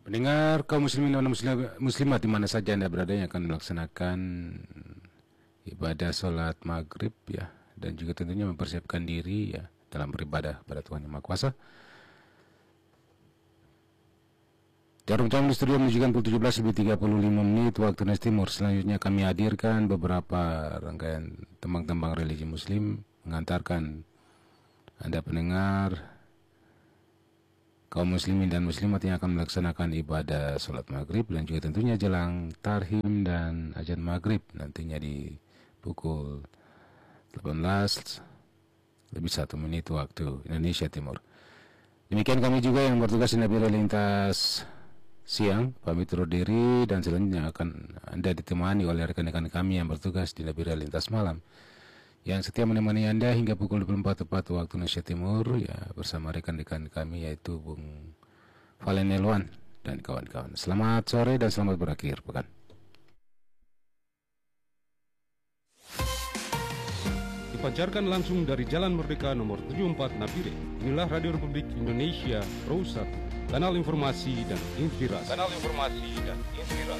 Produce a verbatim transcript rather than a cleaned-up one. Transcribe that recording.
Pendengar kaum muslimin dan muslim, muslimat di mana saja Anda berada yang akan melaksanakan ibadah sholat maghrib ya, dan juga tentunya mempersiapkan diri ya dalam beribadah pada Tuhan Yang Maha Kuasa. Jarum jam di studio menunjukkan pukul tujuh belas lebih tiga puluh lima menit waktu Indonesia Timur. Selanjutnya kami hadirkan beberapa rangkaian tembang-tembang religi muslim mengantarkan Anda pendengar kaum muslimin dan muslimat yang akan melaksanakan ibadah sholat maghrib dan juga tentunya jelang tarhim dan azan maghrib nantinya di pukul delapan belas lebih satu menit waktu Indonesia Timur. Demikian kami juga yang bertugas di Nabila Lintas Siang pamit undur diri, dan selanjutnya akan Anda ditemani oleh rekan-rekan kami yang bertugas di Nabila Lintas Malam yang setia menemani Anda hingga pukul dua puluh empat tepat waktu Indonesia Timur ya, bersama rekan-rekan kami yaitu Bung Valen Elwan dan kawan-kawan. Selamat sore dan selamat berakhir pekan. Dipancarkan langsung dari Jalan Merdeka nomor tujuh puluh empat Napire. Inilah Radio Republik Indonesia Pro satu, kanal informasi dan inspirasi. Kanal informasi dan inspirasi.